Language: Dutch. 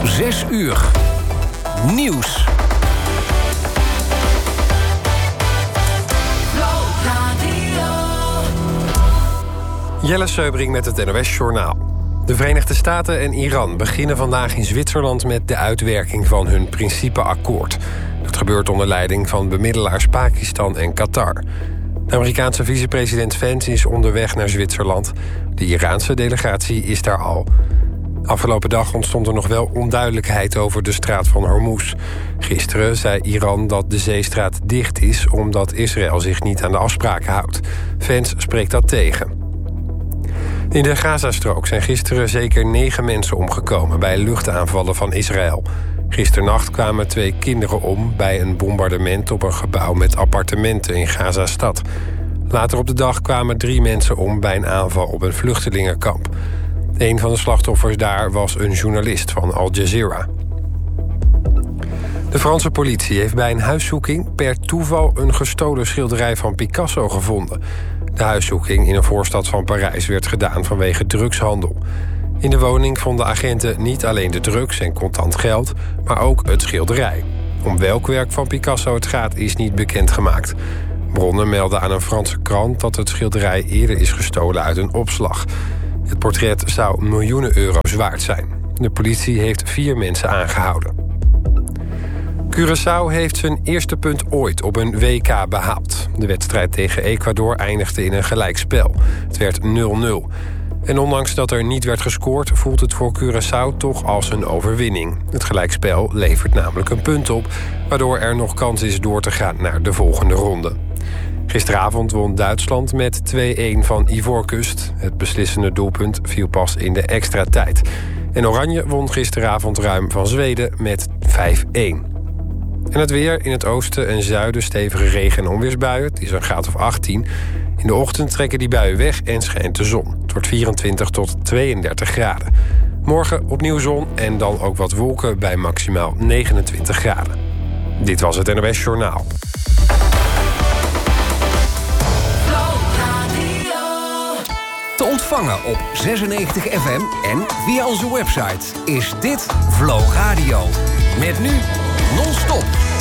6 uur. Nieuws. Jelle Seubring met het NOS-journaal. De Verenigde Staten en Iran beginnen vandaag in Zwitserland met de uitwerking van hun principeakkoord. Dat gebeurt onder leiding van bemiddelaars Pakistan en Qatar. De Amerikaanse vicepresident Vance is onderweg naar Zwitserland. De Iraanse delegatie is daar al. Afgelopen dag ontstond er nog wel onduidelijkheid over de straat van Hormuz. Gisteren zei Iran dat de zeestraat dicht is omdat Israël zich niet aan de afspraken houdt. Vance spreekt dat tegen. In de Gazastrook zijn gisteren zeker 9 mensen omgekomen bij luchtaanvallen van Israël. Gisternacht kwamen 2 kinderen om bij een bombardement op een gebouw met appartementen in Gazastad. Later op de dag kwamen 3 mensen om bij een aanval op een vluchtelingenkamp. Een van de slachtoffers daar was een journalist van Al Jazeera. De Franse politie heeft bij een huiszoeking per toeval een gestolen schilderij van Picasso gevonden. De huiszoeking in een voorstad van Parijs werd gedaan vanwege drugshandel. In de woning vonden agenten niet alleen de drugs en contant geld, maar ook het schilderij. Om welk werk van Picasso het gaat is niet bekendgemaakt. Bronnen melden aan een Franse krant dat het schilderij eerder is gestolen uit een opslag. Het portret zou miljoenen euro's waard zijn. De politie heeft 4 mensen aangehouden. Curaçao heeft zijn eerste punt ooit op een WK behaald. De wedstrijd tegen Ecuador eindigde in een gelijkspel. Het werd 0-0. En ondanks dat er niet werd gescoord, voelt het voor Curaçao toch als een overwinning. Het gelijkspel levert namelijk een punt op, waardoor er nog kans is door te gaan naar de volgende ronde. Gisteravond won Duitsland met 2-1 van Ivoorkust. Het beslissende doelpunt viel pas in de extra tijd. En Oranje won gisteravond ruim van Zweden met 5-1. En het weer: in het oosten en zuiden stevige regen- en onweersbuien. Het is een graad of 18. In de ochtend trekken die buien weg en schijnt de zon. Het wordt 24 tot 32 graden. Morgen opnieuw zon en dan ook wat wolken bij maximaal 29 graden. Dit was het NOS Journaal. Te ontvangen op 96 FM en via onze website is dit Vlog Radio. Met nu non-stop